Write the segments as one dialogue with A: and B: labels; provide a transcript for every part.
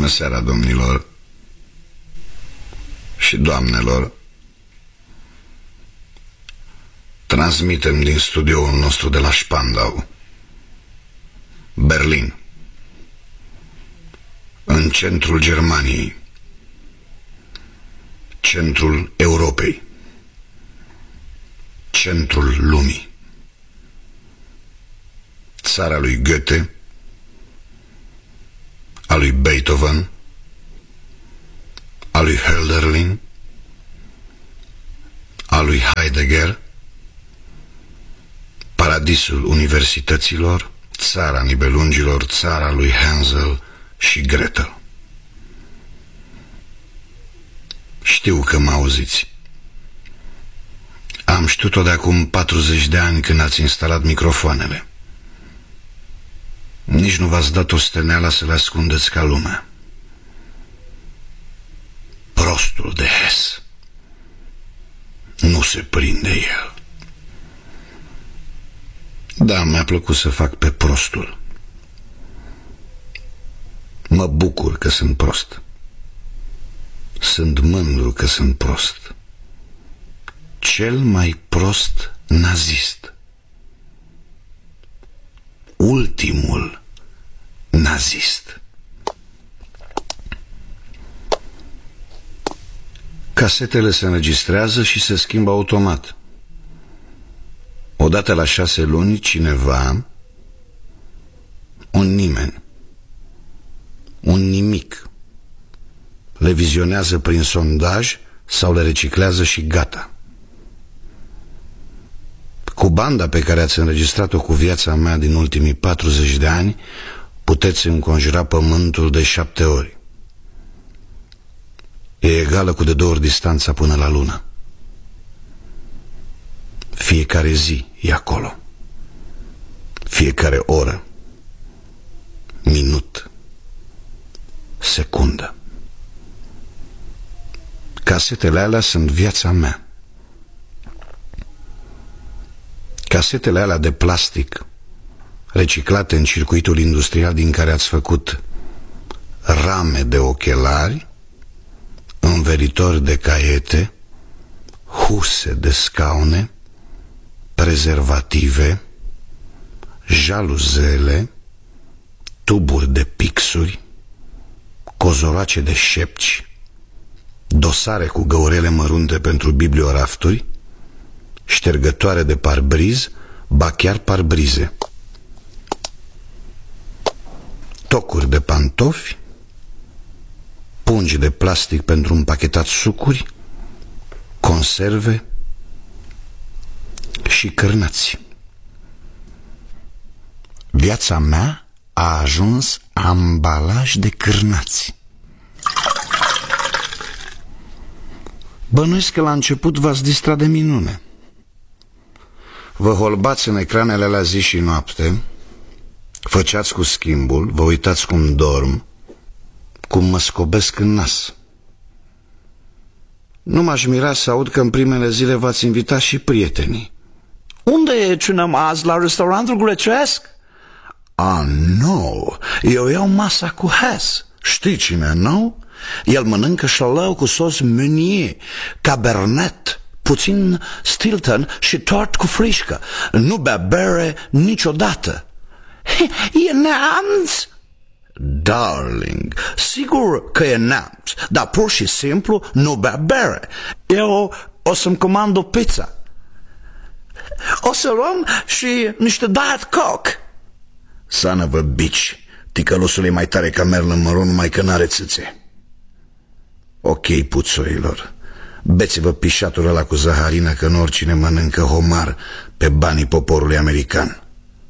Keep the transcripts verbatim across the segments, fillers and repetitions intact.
A: seara, domnilor și doamnelor. Transmitem din studioul nostru de la Spandau, Berlin, în centrul Germaniei, centrul Europei, centrul lumii, țara lui Goethe, a lui Beethoven, a lui Hölderlin, a lui Heidegger, paradisul universităților, țara nibelungilor, țara lui Hansel și Gretel. Știu că mă auziți. Am știut-o de acum patruzeci de ani, când ați instalat microfoanele. Nici nu v-ați dat osteneala să le ascundeți ca lumea. Prostul de Hess. Nu se prinde el. Da, mi-a plăcut să fac pe prostul. Mă bucur că sunt prost. Sunt mândru că sunt prost. Cel mai prost nazist. Ultimul nazist. Casetele se înregistrează și se schimbă automat. Odată la șase luni, cineva, un nimeni, un nimic, le vizionează prin sondaj sau le reciclează și gata. Cu banda pe care ați înregistrat-o cu Viața mea din ultimii patruzeci de ani, puteți înconjura pământul de șapte ori. E egală cu de două ori distanța până la lună. Fiecare zi e acolo. Fiecare oră, minut, secundă. Casetele alea sunt viața mea. Casetele alea de plastic, reciclate în circuitul industrial din care ați făcut rame de ochelari, învelitori de caiete, huse de scaune, prezervative, jaluzele, tuburi de pixuri, cozoroace de șepci, dosare cu găurele mărunte pentru bibliorafturi, ștergătoare de parbriz, ba chiar parbrize, tocuri de pantofi, pungi de plastic pentru împachetat sucuri, conserve și cârnați. Viața mea a ajuns ambalaj de cârnați. Bănuiesc că la început v-ați distrat de minune. Vă holbați în ecranele la zi și noapte, făceați cu schimbul, vă uitați cum dorm, cum mă scobesc în nas. Nu m-aș mira să aud că în primele zile v-ați invitat și prietenii.
B: Unde cenăm azi, la restaurantul grecesc?
A: Ah, nu, eu iau masa cu Hess. Știi cine, nu? El mănâncă șalău cu sos Meunier, cabernet, puțin Stilton și tort cu frișcă. Nu bea bere niciodată.
B: E neamț?
A: Darling, sigur că e neamț, dar pur și simplu nu bea bere.
B: Eu o să-mi comand o pizza. O să luăm și niște Diet Coke.
A: Son of a bitch, ticălosul e mai tare ca merl în măron, numai că n-are țâțe. Ok, puțoilor, beți-vă pișatul ăla cu zaharină, că nu oricine mănâncă homar pe banii poporului american.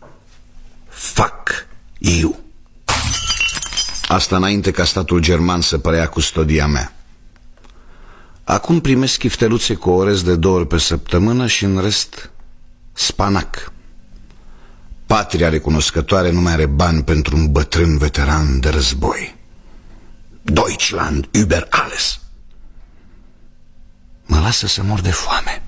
A: Fuck you. Asta înainte ca statul german să preia custodia mea. Acum primesc chifteluțe cu orez de două ori pe săptămână și în rest spanac. Patria recunoscătoare nu mai are bani pentru un bătrân veteran de război. Deutschland über alles. Mă lasă să mor de foame.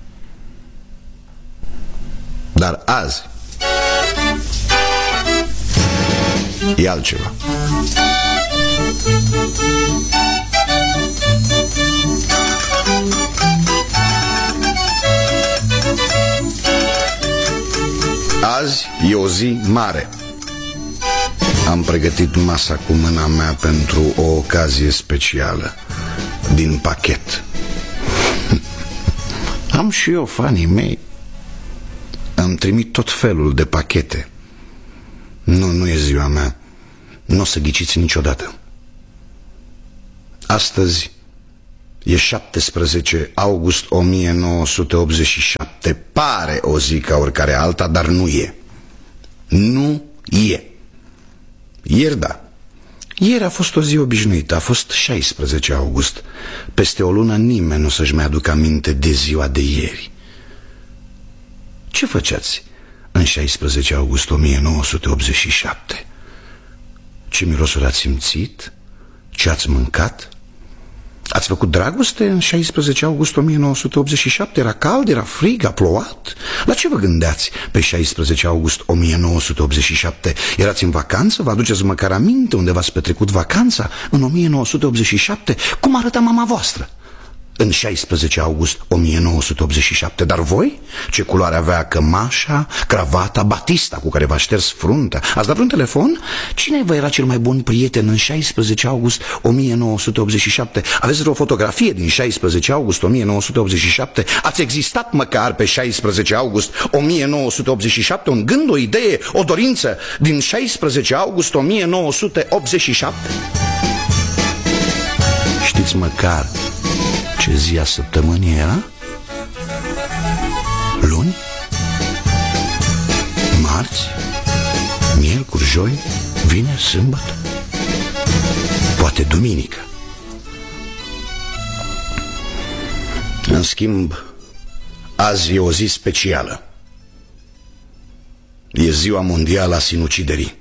A: Dar azi e altceva. Azi e o zi mare. Am pregătit masa cu mâna mea pentru o ocazie specială. Din pachet. Am și eu fanii mei. Îmi trimit tot felul de pachete. Nu, nu e ziua mea. Nu o să ghiciți niciodată. Astăzi e șaptesprezece august o mie nouă sute optzeci și șapte. Pare o zi ca oricare alta, dar nu e. Nu e. Ieri da. Ieri a fost o zi obișnuită. A fost șaisprezece august. Peste o lună nimeni nu o să-și mai aducă aminte de ziua de ieri. Ce făceați în șaisprezece august o mie nouă sute optzeci și șapte? Ce mirosuri ați simțit? Ce ați mâncat? Ați făcut dragoste în șaisprezece august o mie nouă sute optzeci și șapte? Era cald, era frig, a plouat? La ce vă gândeați pe șaisprezece august o mie nouă sute optzeci și șapte? Erați în vacanță? Vă aduceți măcar aminte unde v-ați petrecut vacanța în o mie nouă sute optzeci și șapte? Cum arăta mama voastră în șaisprezece august o mie nouă sute optzeci și șapte? Dar voi? Ce culoare avea cămașa, cravata, batista cu care v-a șters fruntea? Ați dat un telefon? Cine vă era cel mai bun prieten în șaisprezece august o mie nouă sute optzeci și șapte? Aveți vreo fotografie din șaisprezece august o mie nouă sute optzeci și șapte? Ați existat măcar pe șaisprezece august o mie nouă sute optzeci și șapte? Un gând, o idee, o dorință din șaisprezece august o mie nouă sute optzeci și șapte? Știți măcar ce zi a săptămânii era? Luni? Marți? Miercuri, joi? Vineri, sâmbătă? Poate duminică. În schimb, azi e o zi specială. E ziua mondială a sinuciderii.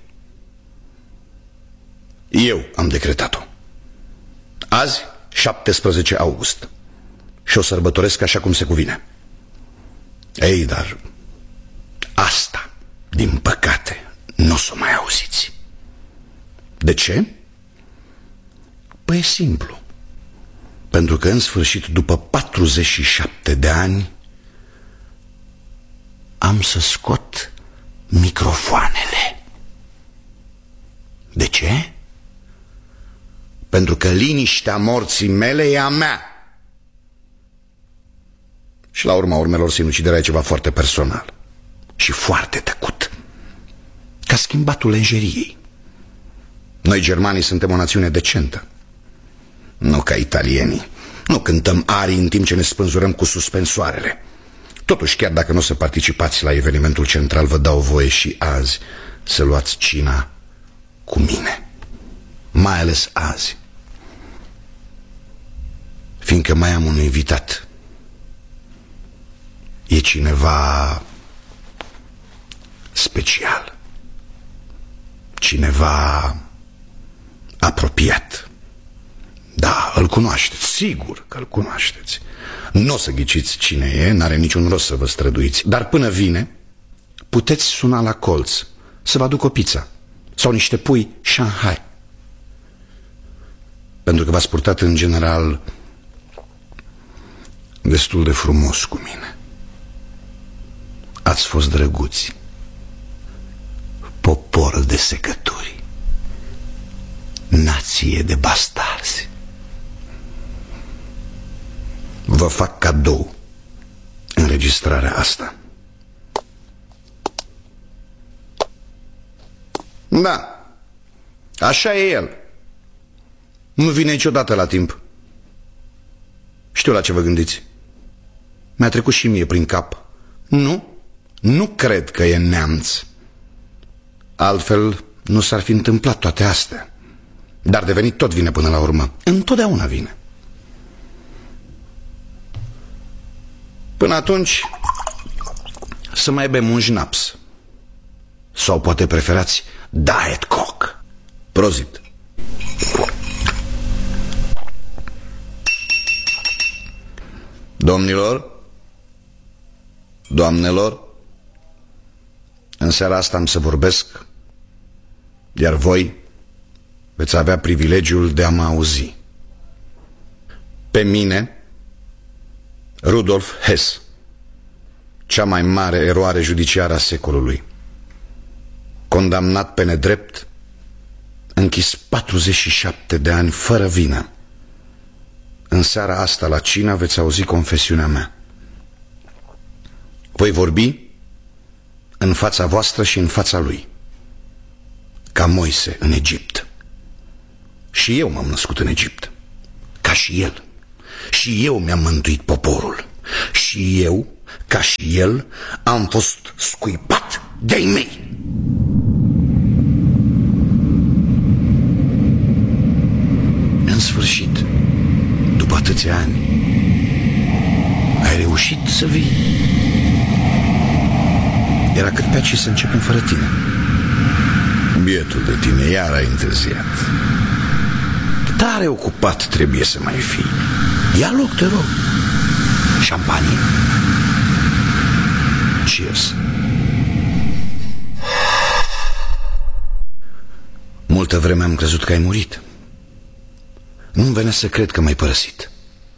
A: Eu am decretat-o. Azi, șaptesprezece august. Și o sărbătoresc așa cum se cuvine. Ei, dar asta, din păcate, nu o să mai auziți. De ce? Păi e simplu. Pentru că în sfârșit, după patruzeci și șapte de ani, am să scot microfoanele. De ce? Pentru că liniștea morții mele e a mea. Și la urma urmelor, sinuciderea e ceva foarte personal și foarte tăcut, ca schimbatul lenjeriei. Noi germanii suntem o națiune decentă, nu ca italienii. Nu cântăm arii în timp ce ne spânzurăm cu suspensoarele. Totuși, chiar dacă nu o să participați la evenimentul central, vă dau voie și azi să luați cina cu mine. Mai ales azi, fiindcă mai am un invitat. E cineva special, cineva apropiat. Da, îl cunoașteți, sigur că îl cunoașteți. Nu o să ghiciți cine e, n-are niciun rost să vă străduiți. Dar până vine, puteți suna la colț să vă aduc o pizza sau niște pui Shanghai. Pentru că v-ați purtat în general destul de frumos cu mine. Ați fost drăguți, popor de secături, nație de bastarzi. Vă fac cadou înregistrarea asta. Da, așa e el. Nu vine niciodată la timp. Știu la ce vă gândiți. Mi-a trecut și mie prin cap. Nu, nu cred că e neamț. Altfel nu s-ar fi întâmplat toate astea. Dar de venit tot vine până la urmă. Întotdeauna vine. Până atunci, să mai bem un șnaps. Sau poate preferați Diet Coke. Prozit. Domnilor, doamnelor, în seara asta am să vorbesc, iar voi veți avea privilegiul de a mă auzi. Pe mine, Rudolf Hess, cea mai mare eroare judiciară a secolului, condamnat pe nedrept, închis patruzeci și șapte de ani fără vină. În seara asta la cină veți auzi confesiunea mea. Voi vorbi în fața voastră și în fața lui, ca Moise în Egipt. Și eu m-am născut în Egipt, ca și el. Și eu mi-am mântuit poporul. Și eu, ca și el, am fost scuipat de-ai mei. În sfârșit, după atâția ani, ai reușit să vii. Era cât pe aici să începem fără tine. Bietul de tine, iar ai întârziat. Tare ocupat trebuie să mai fii. Ia loc, te rog. Șampanie? Cheers. Multă vreme am crezut că ai murit. Nu-mi venea să cred că m-ai părăsit.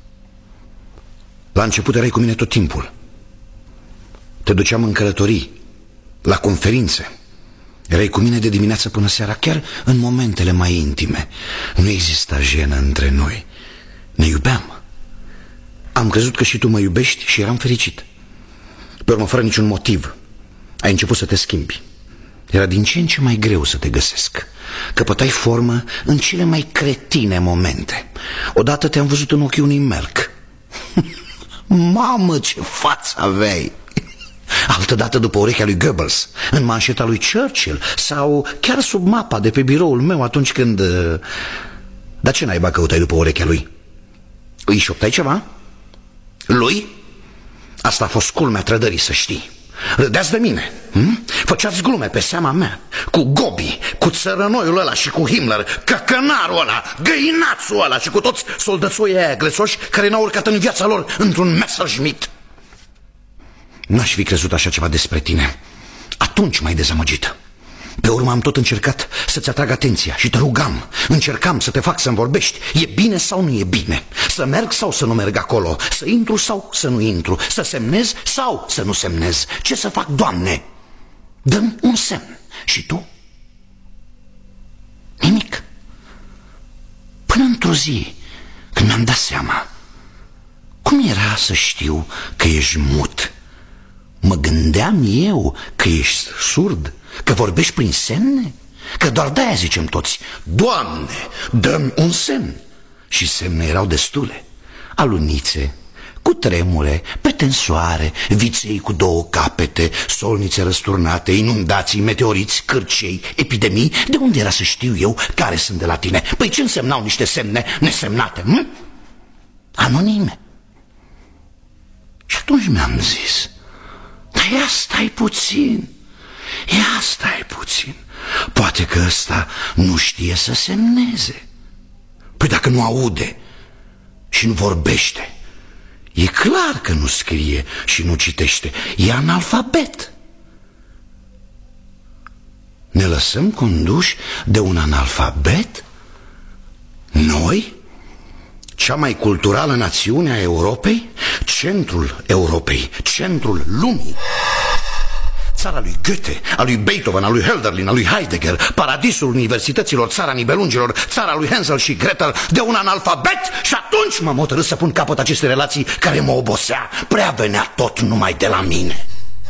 A: La început erai cu mine tot timpul. Te duceam în călătorii, la conferințe. Erai cu mine de dimineață până seara, chiar în momentele mai intime. Nu exista jenă între noi. Ne iubeam. Am crezut că și tu mă iubești și eram fericit. Pe urmă, fără niciun motiv, ai început să te schimbi. Era din ce în ce mai greu să te găsesc. Căpătai formă în cele mai cretine momente. Odată te-am văzut în ochii unui melc. Mamă, ce față aveai! Altădată după urechea lui Goebbels, în manșeta lui Churchill, sau chiar sub mapa de pe biroul meu atunci când... Dar ce naiba căutai după urechea lui? Îi șoptai ceva? Lui? Asta a fost culmea trădării, să știi. Râdeați de mine, hm? Făceați glume pe seama mea, cu Gobi, cu țărănoiul ăla și cu Himmler, căcănarul ăla, găinațul ăla și cu toți soldățoii aia grețoși care n-au urcat în viața lor într-un Messerschmitt. N-aș fi crezut așa ceva despre tine. Atunci m-ai dezamăgit. Pe urmă am tot încercat să-ți atrag atenția și te rugam. Încercam să te fac să-mi vorbești. E bine sau nu e bine? Să merg sau să nu merg acolo? Să intru sau să nu intru? Să semnez sau să nu semnez? Ce să fac, Doamne? Dă-mi un semn. Și tu? Nimic. Până într-o zi, când mi-am dat seama, cum era să știu că ești mut? Mă gândeam eu că ești surd, că vorbești prin semne, că doar de-aia zicem toți: Doamne, dă-mi un semn. Și semne erau destule: alunițe, cu tremure, petensoare, viței cu două capete, solnițe răsturnate, inundații, meteoriți, cârcei, epidemii. De unde era să știu eu care sunt de la tine? Păi ce însemnau niște semne nesemnate? Hm? Anonime. Și atunci mi-am zis: dar ia stai puțin, ia stai puțin, poate că ăsta nu știe să semneze. Păi dacă nu aude și nu vorbește, e clar că nu scrie și nu citește, e analfabet. Ne lăsăm conduși de un analfabet? Noi? Cea mai culturală națiune a Europei? Centrul Europei, centrul lumii. Țara lui Goethe, a lui Beethoven, a lui Hölderlin, a lui Heidegger, paradisul universităților, țara nibelungilor, țara lui Hansel și Gretel, de un analfabet. Și atunci m-am hotărât să pun capăt acestei relații care mă obosea. Prea venea tot numai de la mine.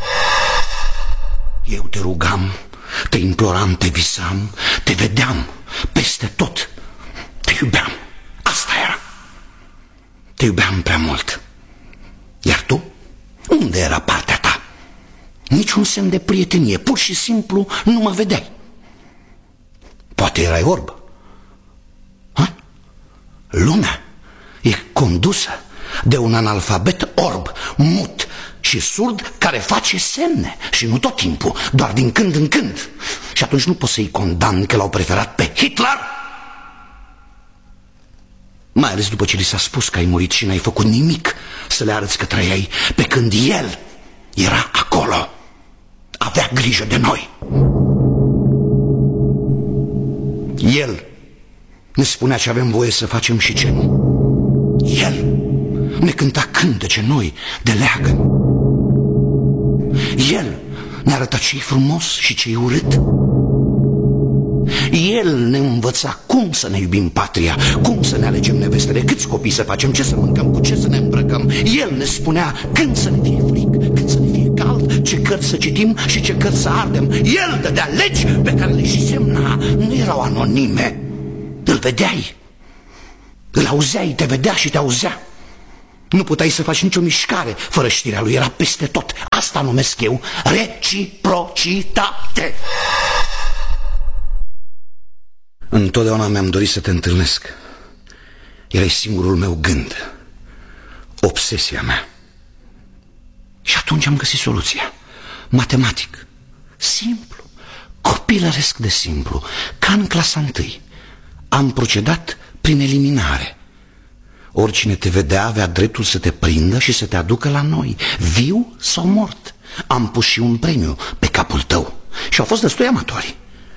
A: Eu te rugam, te imploram, te visam, te vedeam peste tot. Te iubeam, asta era. Te iubeam prea mult. Iar tu? Unde era partea ta? Niciun semn de prietenie, pur și simplu nu mă vedeai. Poate erai orb. Ha? Lumea e condusă de un analfabet orb, mut și surd, care face semne. Și nu tot timpul, doar din când în când. Și atunci nu pot să-i condamn că l-au preferat pe Hitler, mai ales după ce li s-a spus că ai murit și n-ai făcut nimic să le arăți că trăiai, pe când el era acolo, avea grijă de noi. El
B: ne spunea ce avem voie să facem și ce nu. El ne cânta cântece noi de leagăn. El ne arăta ce-i frumos și ce-i urât. El ne învăța cum să ne iubim patria, cum să ne alegem nevestele, câți copii să facem, ce să mâncăm, cu ce să ne îmbrăcăm. El ne spunea când să ne fie fric, când să ne fie cald, ce cărți să citim și ce cărți să ardem. El dădea legi pe care le și semna, nu erau anonime. Îl vedeai, îl auzeai, te vedea și te auzea. Nu puteai să faci nicio mișcare fără știrea lui, era peste tot. Asta numesc eu reciprocitate. Întotdeauna mi-am dorit să te întâlnesc. Erai singurul meu gând, obsesia mea. Și atunci am găsit soluția. Matematic, simplu, copilăresc de simplu, ca în clasa întâi. Am procedat prin eliminare. Oricine te vedea avea dreptul să te prindă și să te aducă la noi, viu sau mort. Am pus și un premiu pe capul tău și au fost destui amatori.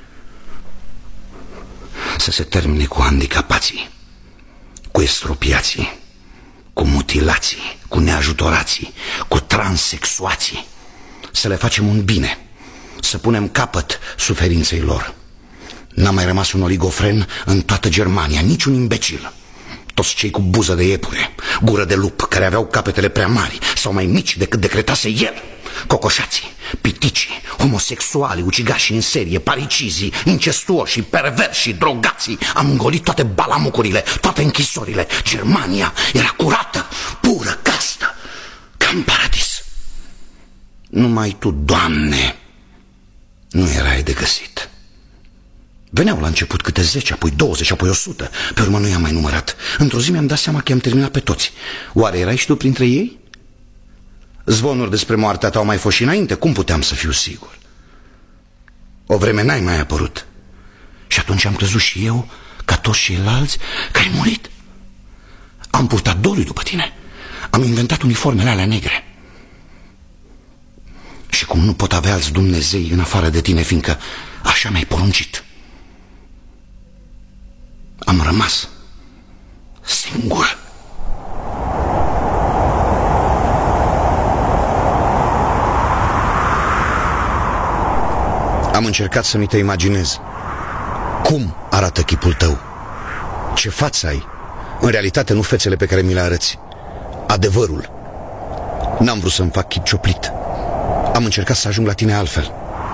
B: Să se termine cu handicapații, cu estropiații, cu mutilații, cu neajutorații, cu transexuații. Să le facem un bine, să punem capăt suferinței lor. N-a mai rămas un oligofren în toată Germania, niciun imbecil. Toți cei cu buză de iepure, gură de lup, care aveau capetele prea mari sau mai mici decât decretase el. Cocoșații, piticii, homosexuali, ucigașii în serie, paricizii, incestuoșii, perverși, drogații. Am îngolit toate balamucurile, toate închisorile. Germania era curată, pură, castă, ca în paradis. Numai tu, Doamne, nu erai de găsit. Veneau la început câte zece, apoi douăzeci, apoi o sută. Pe urmă nu i-am mai numărat. Într-o zi mi-am dat seama că i-am terminat pe toți. Oare erai și tu printre ei? Zvonuri despre moartea ta au mai fost și înainte. Cum puteam să fiu sigur? O vreme n-ai mai apărut. Și atunci am crezut și eu, ca toți ceilalți, că ai murit. Am purtat doliu după tine. Am inventat uniformele alea negre. Și cum nu pot avea alți Dumnezei în afară de tine, fiindcă așa mi-ai poruncit, am rămas singur. Am încercat să mi te imaginez. Cum arată chipul tău? Ce față ai? În realitate nu fețele pe care mi le arăți. Adevărul. N-am vrut să-mi fac chip cioplit. Am încercat să ajung la tine altfel.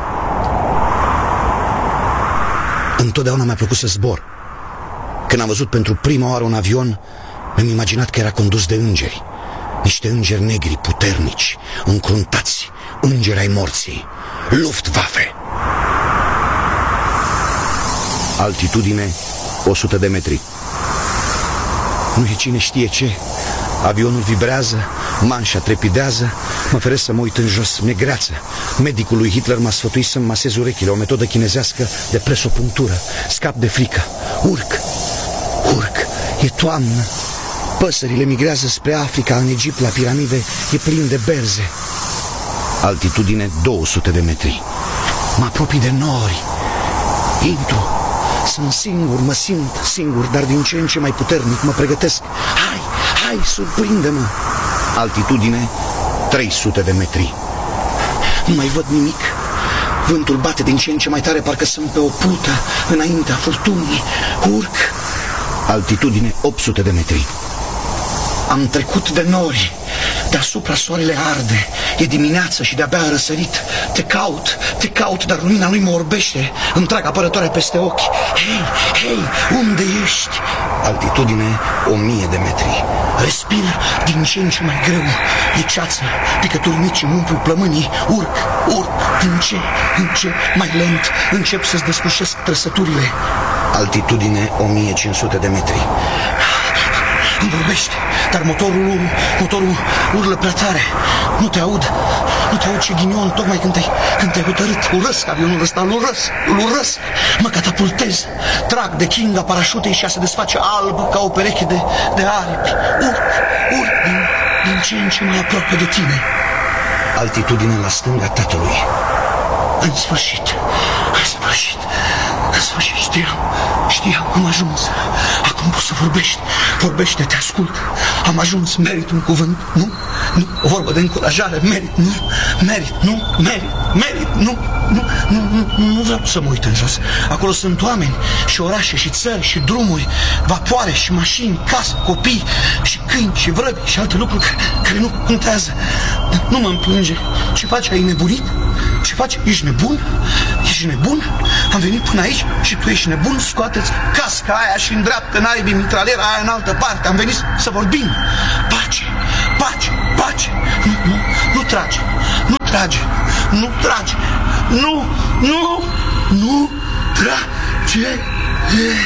B: Întotdeauna mi-a plăcut să zbor. Când am văzut pentru prima oară un avion, mi-am imaginat că era condus de îngeri. Niște îngeri negri, puternici, încruntați, îngeri ai morții, Luftwaffe. Altitudine o sută de metri. Nu e cine știe ce. Avionul vibrează, manșa trepidează. Mă feresc să mă uit în jos, mi-e greață. Medicul lui Hitler m-a sfătuit să-mi masez urechile, o metodă chinezească de presopunctură. Scap de frică, urc, urc, e toamnă. Păsările migrează spre Africa, în Egipt, la piramide, e plin de berze. Altitudine două sute de metri. Mă apropii de nori. Intru, sunt singur, mă simt singur, dar din ce în ce mai puternic, mă pregătesc. Hai, hai, surprinde-mă. Altitudine trei sute de metri. Nu mai văd nimic. Vântul bate din ce în ce mai tare, parcă sunt pe o plută înaintea furtunii. Urc. Altitudine opt sute de metri. Am trecut de nori. Deasupra soarele arde. E dimineață și de-abia a răsărit. Te caut, te caut, dar lumina lui mă orbește. Îmi trag apărătoare peste ochi. Hei, hei, unde ești? Altitudine o mie de metri. Respir din ce în ce mai greu. E ceață, picături mici îmi umplu plămânii. Urc, urc, din ce în ce mai lent încep să-ți deslușesc trăsăturile. Altitudine o mie cinci sute de metri. Îmi vorbește, dar motorul, motorul urlă prea tare. Nu te aud, nu te aud, ce ghinion, tocmai când te-ai când te-ai hotărât. Urăsc avionul ăsta, îl urăsc, îl urăsc. Mă catapultez, trag de chinga parașutei și ea se desface alb ca o pereche de, de aripi. Urc, urc din, din ce în ce mai aproape de tine. Altitudine la stânga tatălui. În sfârșit, în sfârșit, în sfârșit știam,
C: Știi, am ajuns. Acum poți să vorbești. Vorbește, te ascult. Am ajuns, merit un cuvânt, nu? Nu, o vorbă de încurajare, merit, nu? Merit, nu? Merit, merit, nu? Nu, nu, nu, nu vreau să mă uit în jos. Acolo sunt oameni și orașe și țări și drumuri, vapoare și mașini, case, copii și câini și vrăbi și alte lucruri care, care nu contează. Nu mă împlânge. Ce faci? Ai nebunit? Ce faci? Ești nebun? Ești nebun? Am venit până aici și tu ești nebun? Scoateți casca aia și îndreaptă naibii mitraliera aia în altă parte. Am venit să vorbim. Pace, pace, pace. Nu, nu, nu trage, nu trage, nu trage. Nu, nu, nu trage.